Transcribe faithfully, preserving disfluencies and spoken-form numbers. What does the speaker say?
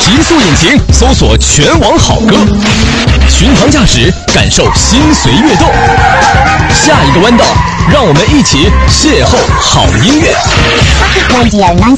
提速引擎，搜索全网好歌。巡航驾驶，感受心随悦动。下一个弯道，让我们一起邂�瀅好音乐。